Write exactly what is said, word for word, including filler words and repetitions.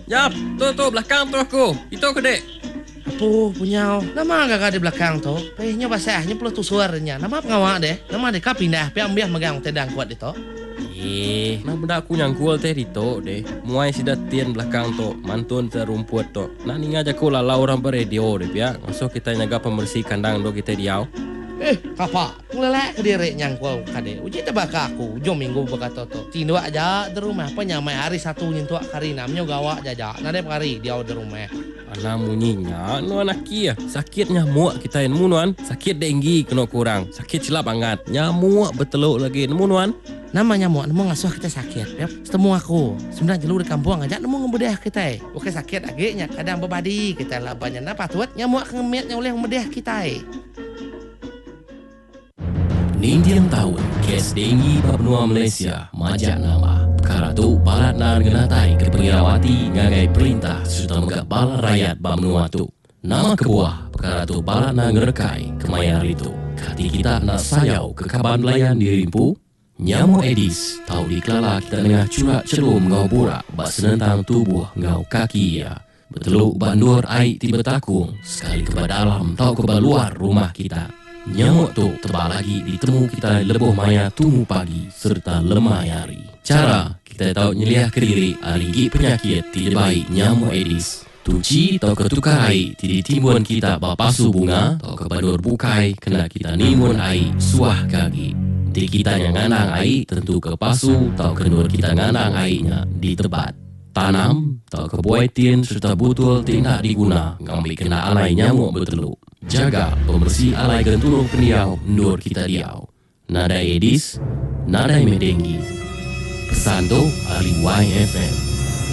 Jap, tu tu belakang tu aku. Itu ke dek? Apa punya? Nama agak di belakang tu. Pehnya basahnya pula tu suaranya. Nama pengawak deh. Nama deh kau pindah. Piak ambil megang tedang kuat itu. Eh, nah benda aku nyangkul teh dito deh. Muai si datian belakang tu, mantun terumput tu. Nah ni ngajak aku lalau orang beradio deh piak. Masuk kita nyaga pembersih kandang do kita diau. Eh, kapa? Ngelelak ke diri nyangkul kade. Uji tebak aku. Jom minggu berkata tu. Tindu aja di rumah. Apa nyamai hari satu nyentuak kari namanya gawak jaja. Nade kari dia di rumah. Anak munyinya, nu anak kia. Sakit nyamuk kita nemu nuan. Sakit denggi kena kurang. Sakit silap angat. Nyamuk beteluk lagi nemu nuan. Nama nyamuk, nemu ngasuh kita sakit. Yep. Setemu aku. Sebenarnya jelur di kampung aja nemu ngebedah kita. Oke sakit agaknya. Kadang berbadi kita lah banyak. Napa tuat nyamuk ngemetnya oleh ngebedah kita. Nindiang tahun, kes denggi Papua Malaysia, majak nama. Perkara tu balat na genatai ke pengirawati ngagai perintah sudah megak balat rakyat Bamnua tu. Nama kebuah, perkara tu balat na ngerekai kemayar itu. Kati kita nak sayau ke kaban layan dirimpu. Nyamuk Edis, tahu di kelala kita tengah curak cerum ngau burak, bak senentang tubuh ngau kaki ya. Beteluk bandur air tiba takung, sekali ke dalam tahu ke luar rumah kita. Nyamuk tu tebal lagi ditemu kita lebuh maya tumu pagi serta lemah hari. Cara kita tahu nyeliah ke diri aligi penyakit tidak baik nyamuk Edis. Tuci atau ketukar air tidak timbun kita bapasu bunga atau kebadur bukai kena kita nimun air suah kaki. Di kita yang nganang air tentu kepasu atau kenur kita nganang airnya di tebat. Tanam atau kebuaitin serta butul tidak diguna ngambil kena alai nyamuk berteluk. Jaga pembersih alai gentulung peniau ndur kita diau. Nada Edis, nada Medenggi. Pesan tu Ali Y F M.